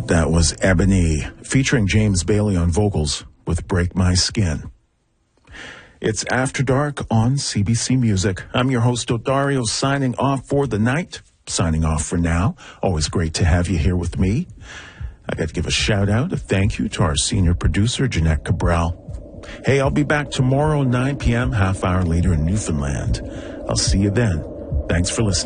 That was Ebony, featuring James Bailey on vocals with Break My Skin. It's After Dark on CBC Music. I'm your host, Odario, signing off for the night. Signing off for now. Always great to have you here with me. I got to give a shout out, a thank you to our senior producer, Jeanette Cabral. Hey, I'll be back tomorrow, 9 p.m., half hour later in Newfoundland. I'll see you then. Thanks for listening.